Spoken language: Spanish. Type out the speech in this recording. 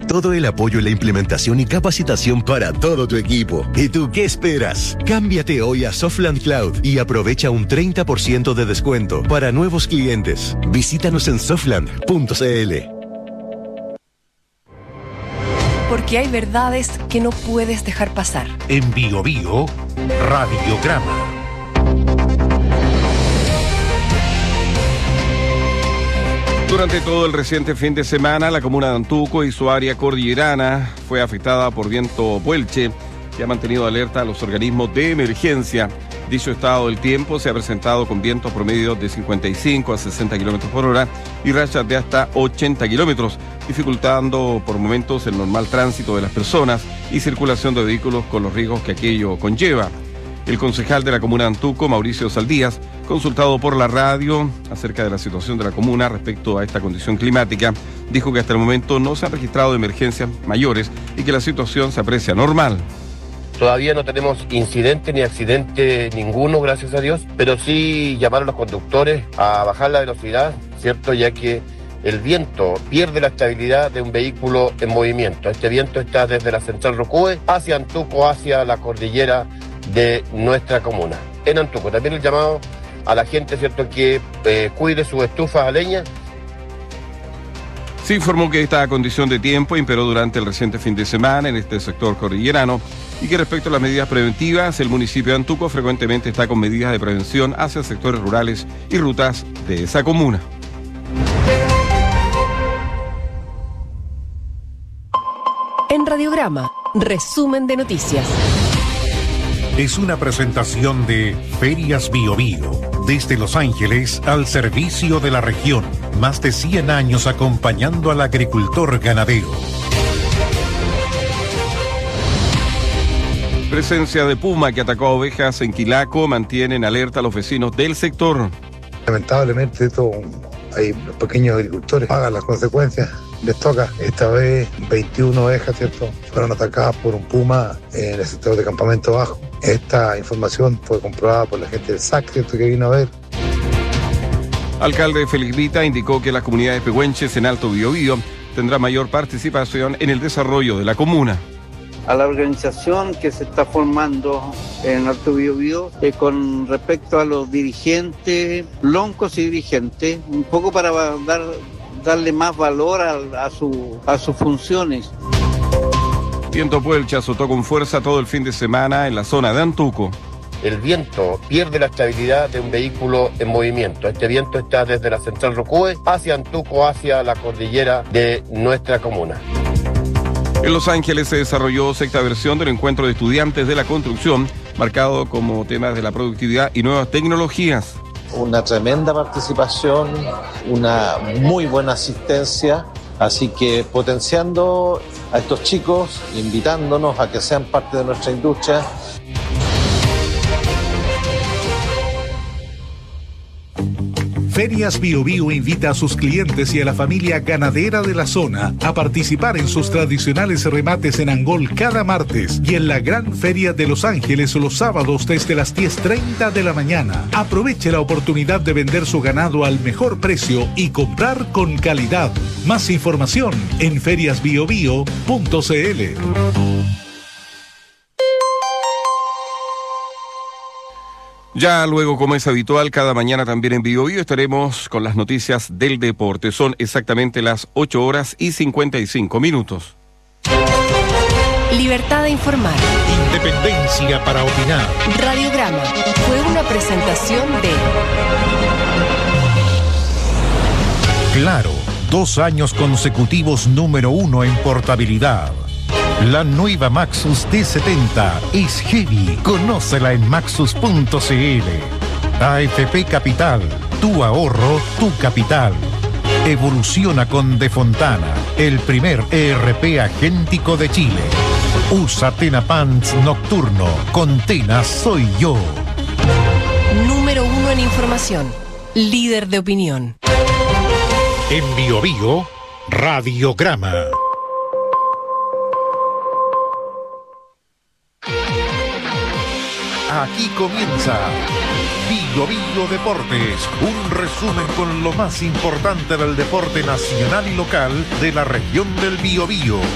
Todo el apoyo en la implementación y capacitación para todo tu equipo. ¿Y tú qué esperas? Cámbiate hoy a Softland Cloud y aprovecha un 30% de descuento para nuevos clientes. Visítanos en softland.cl. Porque hay verdades que no puedes dejar pasar. En Bio Bio, Radiograma. Durante todo el reciente fin de semana, la comuna de Antuco y su área cordillerana fue afectada por viento puelche, que ha mantenido alerta a los organismos de emergencia. Dicho estado del tiempo se ha presentado con vientos promedios de 55 a 60 kilómetros por hora y rachas de hasta 80 kilómetros, dificultando por momentos el normal tránsito de las personas y circulación de vehículos con los riesgos que aquello conlleva. El concejal de la comuna de Antuco, Mauricio Saldías, consultado por la radio acerca de la situación de la comuna respecto a esta condición climática, dijo que hasta el momento no se han registrado emergencias mayores y que la situación se aprecia normal. Todavía no tenemos incidente ni accidente ninguno, gracias a Dios, pero sí llamar a los conductores a bajar la velocidad, ¿cierto? Ya que el viento pierde la estabilidad de un vehículo en movimiento. Este viento está desde la central Rocúe hacia Antuco, hacia la cordillera de nuestra comuna. En Antuco también el llamado a la gente, ¿cierto?, que cuide sus estufas a leña. Se informó que esta condición de tiempo imperó durante el reciente fin de semana en este sector cordillerano y que respecto a las medidas preventivas, el municipio de Antuco frecuentemente está con medidas de prevención hacia sectores rurales y rutas de esa comuna. En Radiograma, resumen de noticias. Es una presentación de Ferias Bio Bio, desde Los Ángeles al servicio de la región. Más de 100 años acompañando al agricultor ganadero. Presencia de puma que atacó a ovejas en Quilaco mantiene en alerta a los vecinos del sector. Lamentablemente hay pequeños agricultores, pagan las consecuencias. Les toca, esta vez 21 ovejas, ¿cierto?, fueron atacadas por un puma en el sector de Campamento Bajo. Esta información fue comprobada por la gente del SAC, ¿cierto?, que vino a ver. Alcalde Félix Vita indicó que las comunidades pehuenches en Alto Biobío tendrán mayor participación en el desarrollo de la comuna. A la organización que se está formando en Alto Biobío con respecto a los dirigentes, loncos y dirigentes, un poco para darle más valor a sus funciones. Viento puelche azotó con fuerza todo el fin de semana en la zona de Antuco. El viento pierde la estabilidad de un vehículo en movimiento. Este viento está desde la central Rocúe hacia Antuco, hacia la cordillera de nuestra comuna. En Los Ángeles se desarrolló sexta versión del encuentro de estudiantes de la construcción, marcado como temas de la productividad y nuevas tecnologías. Una tremenda participación, una muy buena asistencia, así que potenciando a estos chicos, invitándonos a que sean parte de nuestra industria. Ferias Bio Bio invita a sus clientes y a la familia ganadera de la zona a participar en sus tradicionales remates en Angol cada martes y en la Gran Feria de Los Ángeles los sábados desde las 10:30 de la mañana. Aproveche la oportunidad de vender su ganado al mejor precio y comprar con calidad. Más información en feriasbiobio.cl. Ya luego, como es habitual, cada mañana también en Bio Bio estaremos con las noticias del deporte. Son exactamente las 8:55. Libertad de informar. Independencia para opinar. Radiograma fue una presentación de Claro, 2 años consecutivos número 1 en portabilidad. La nueva Maxus D70 es heavy. Conócela en maxus.cl. AFP Capital, tu ahorro, tu capital. Evoluciona con De Fontana, el primer ERP agéntico de Chile. Usa Tena Pants Nocturno. Con Tena soy yo. Número 1 en información. Líder de opinión. En Bio Bio, Radiograma. Aquí comienza Bio Bio Deportes, un resumen con lo más importante del deporte nacional y local de la región del Biobío.